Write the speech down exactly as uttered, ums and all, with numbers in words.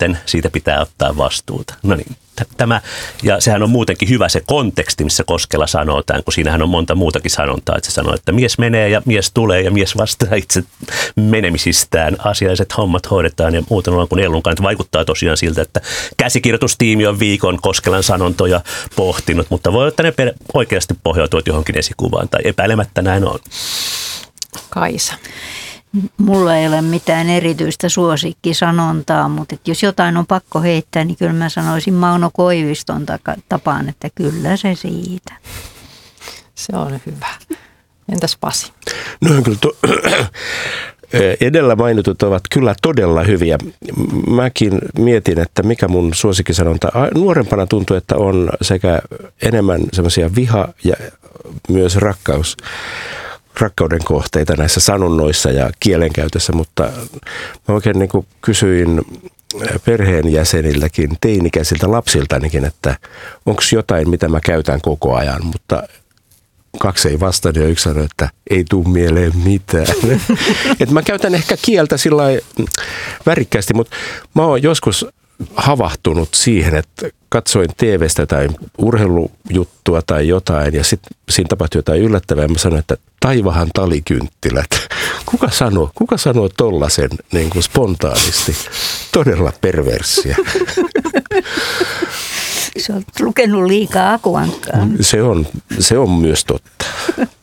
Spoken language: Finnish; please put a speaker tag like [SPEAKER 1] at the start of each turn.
[SPEAKER 1] sitten siitä pitää ottaa vastuuta. No niin, tämä, ja sehän on muutenkin hyvä se konteksti, missä Koskela sanoo tämän, kun siinähän on monta muutakin sanontaa, että se sanoo, että mies menee ja mies tulee ja mies vastaa itse menemisistään. Asialliset hommat hoidetaan ja muuten ollaan kuin Ellunkaan. Että vaikuttaa tosiaan siltä, että käsikirjoitustiimi on viikon Koskelan sanontoja pohtinut, mutta voi olla, että ne oikeasti pohjautuvat johonkin esikuvaan tai epäilemättä näin on.
[SPEAKER 2] Kaisa.
[SPEAKER 3] Mulla ei ole mitään erityistä suosikkisanontaa, mutta jos jotain on pakko heittää, niin kyllä mä sanoisin Mauno Koiviston tapaan, että kyllä se siitä.
[SPEAKER 2] Se on hyvä. Entäs Pasi?
[SPEAKER 4] No kyllä to- edellä mainitut ovat kyllä todella hyviä. Mäkin mietin, että mikä mun suosikkisanonta. Nuorempana tuntuu, että on sekä enemmän semmoisia viha- ja myös rakkaus. rakkauden kohteita näissä sanonnoissa ja kielenkäytössä, mutta mä oikein niin kuin kysyin perheenjäseniltäkin, teinikäisiltä lapsiltanikin, että onko jotain, mitä mä käytän koko ajan, mutta kaksi ei vastannut ja yksi sanoi, että ei tule mieleen mitään. Et mä käytän ehkä kieltä sillä värikkäästi, mutta mä oon joskus havahtunut siihen, että katsoin T V:stä tai urheilujuttua tai jotain ja sitten siinä tapahtui jotain yllättävää. Mä sanoin, että taivahan talikynttilät. Kuka sanoo, kuka sanoo tollasen niin kuin spontaanisti? Todella perversiä.
[SPEAKER 3] Se on lukenut liikaa Akuankkaa.
[SPEAKER 4] Se on, se on myös totta.